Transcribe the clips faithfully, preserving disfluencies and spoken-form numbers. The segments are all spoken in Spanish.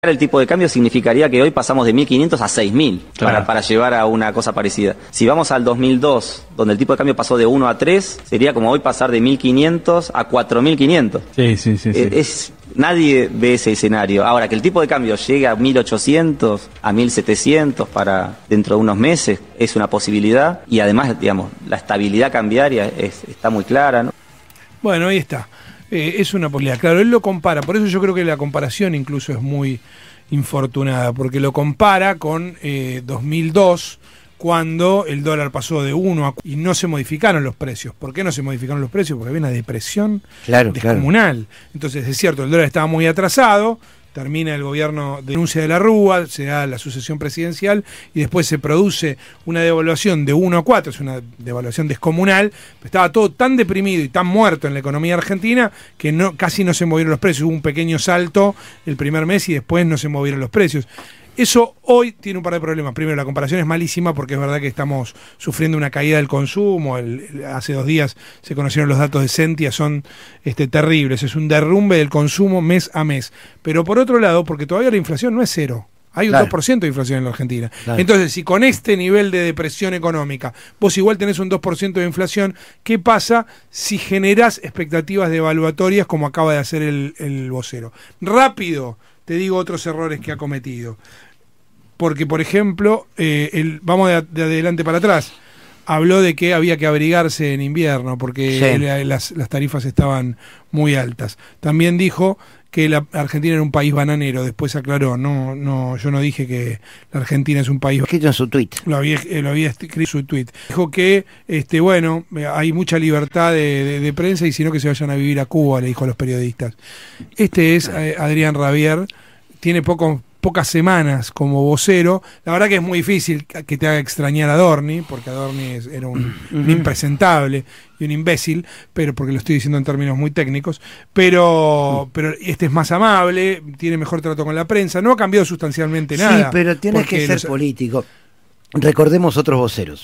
El tipo de cambio significaría que hoy pasamos de mil quinientos a seis mil, claro, para, para llevar a una cosa parecida. Si vamos al dos mil dos, donde el tipo de cambio pasó de uno a tres, sería como hoy pasar de mil quinientos a cuatro mil quinientos. Sí, sí, sí. Es, sí. es, nadie ve ese escenario. Ahora, que el tipo de cambio llegue a mil ochocientos, a mil setecientos para dentro de unos meses, es una posibilidad. Y además, digamos, la estabilidad cambiaria es, está muy clara, ¿no? Bueno, ahí está. Eh, es una posibilidad. Claro, él lo compara, por eso yo creo que la comparación incluso es muy infortunada, porque lo compara con eh, dos mil dos, cuando el dólar pasó de uno a y no se modificaron los precios. ¿Por qué no se modificaron los precios? Porque había una depresión claro, descomunal. Claro. Entonces, es cierto, el dólar estaba muy atrasado, termina el gobierno de denuncia de la Rúa, se da la sucesión presidencial y después se produce una devaluación de uno a cuatro, es una devaluación descomunal. Estaba todo tan deprimido y tan muerto en la economía argentina que no, casi no se movieron los precios. Hubo un pequeño salto el primer mes y después no se movieron los precios. Eso hoy tiene un par de problemas. Primero, la comparación es malísima porque es verdad que estamos sufriendo una caída del consumo. El, el, hace dos días se conocieron los datos de Sentia, son este, terribles. Es un derrumbe del consumo mes a mes. Pero por otro lado, porque todavía la inflación no es cero. Hay un claro. dos por ciento de inflación en la Argentina. Claro. Entonces, si con este nivel de depresión económica vos igual tenés un dos por ciento de inflación, ¿qué pasa si generás expectativas devaluatorias como acaba de hacer el, el vocero? Rápido, te digo otros errores que ha cometido. Porque, por ejemplo, eh, el, vamos de, de adelante para atrás, habló de que había que abrigarse en invierno porque sí. la, las, las tarifas estaban muy altas. También dijo que la Argentina era un país bananero. Después aclaró, no, no, yo no dije que la Argentina es un país. Escrito en su tuit. Lo había, eh, lo había escrito en su tuit. Dijo que, este, bueno, hay mucha libertad de, de, de prensa y si no que se vayan a vivir a Cuba, le dijo a los periodistas. Este es eh, Adrián Rabier, tiene poco. pocas semanas como vocero. La verdad que es muy difícil que te haga extrañar a Adorni, porque Adorni es, era un, un impresentable y un imbécil, pero porque lo estoy diciendo en términos muy técnicos, pero, pero este es más amable, tiene mejor trato con la prensa, no ha cambiado sustancialmente nada. Sí, pero tienes que ser los... político. Recordemos otros voceros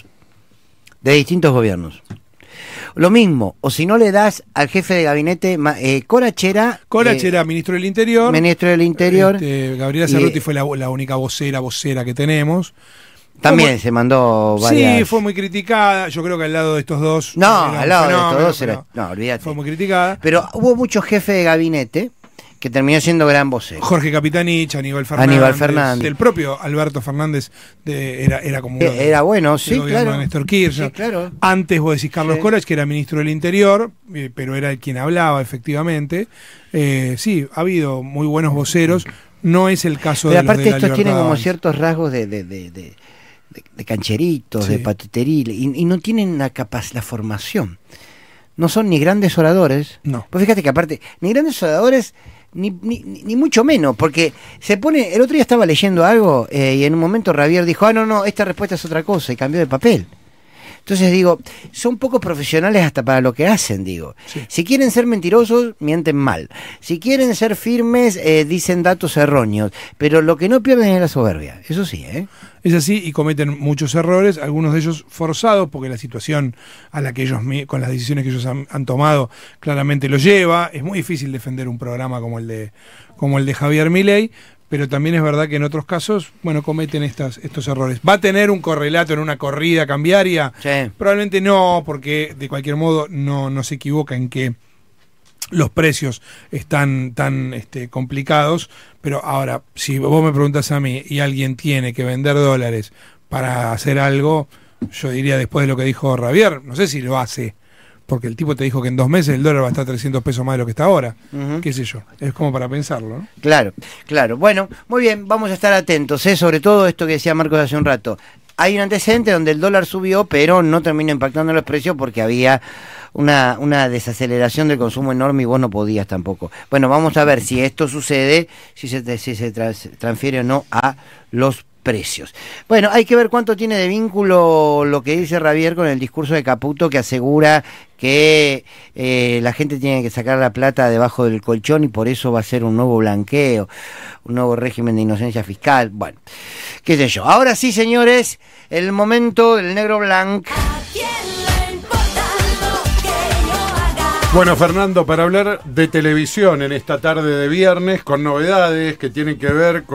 de distintos gobiernos. Lo mismo, o si no le das al jefe de gabinete, eh, Corachera... Corachera, eh, ministro del Interior. Ministro del Interior. Este, Gabriela Cerruti y, fue la, la única vocera, vocera que tenemos. También muy, se mandó varias... Sí, fue muy criticada. Yo creo que al lado de estos dos... No, al lado de estos dos era... No, olvídate. Fue muy criticada. Pero hubo muchos jefes de gabinete que terminó siendo gran vocero. Jorge Capitanich, Aníbal Fernández. Aníbal Fernández. El propio Alberto Fernández de, era, era como... Eh, era bueno, sí, claro. De Néstor Kirchner. Sí, claro. Antes vos decís Carlos sí. Corach, que era ministro del Interior, eh, pero era el quien hablaba, efectivamente. Eh, sí, ha habido muy buenos voceros. No es el caso pero de aparte los de la estos tienen como Avanza. ciertos rasgos de... de, de, de... De, de cancheritos, sí. de patiteril, y, y no tienen la capacidad, la formación. No son ni grandes oradores. No. Pues fíjate que aparte, ni grandes oradores, ni, ni, ni mucho menos, porque se pone, el otro día estaba leyendo algo eh, y en un momento Rabier dijo, ah, no, no, esta respuesta es otra cosa, y cambió de papel. Entonces digo, son pocos profesionales hasta para lo que hacen, digo. Sí. Si quieren ser mentirosos, mienten mal. Si quieren ser firmes, eh, dicen datos erróneos. Pero lo que no pierden es la soberbia, eso sí, ¿eh? Es así y cometen muchos errores, algunos de ellos forzados, porque la situación a la que ellos, con las decisiones que ellos han, han tomado, claramente lo lleva. Es muy difícil defender un programa como el de, como el de Javier Milei, pero también es verdad que en otros casos, bueno, cometen estas, estos errores. ¿Va a tener un correlato en una corrida cambiaria? Sí. Probablemente no, porque de cualquier modo no, no se equivoca en que los precios están tan este, complicados, pero ahora, si vos me preguntas a mí y alguien tiene que vender dólares para hacer algo, yo diría después de lo que dijo Rabier, no sé si lo hace, porque el tipo te dijo que en dos meses el dólar va a estar trescientos pesos más de lo que está ahora, uh-huh. qué sé yo, es como para pensarlo, ¿no? Claro, claro, bueno, muy bien, vamos a estar atentos, ¿eh? Sobre todo esto que decía Marcos hace un rato. Hay un antecedente donde el dólar subió, pero no terminó impactando los precios porque había una, una desaceleración del consumo enorme y vos no podías tampoco. Bueno, vamos a ver si esto sucede, si se, si se trans, transfiere o no a los precios. Bueno, hay que ver cuánto tiene de vínculo lo que dice Rabier con el discurso de Caputo, que asegura que eh, la gente tiene que sacar la plata debajo del colchón y por eso va a ser un nuevo blanqueo, un nuevo régimen de inocencia fiscal. Bueno, qué sé yo. Ahora sí, señores, el momento del negro blanc. Bueno, Fernando, para hablar de televisión en esta tarde de viernes, con novedades que tienen que ver con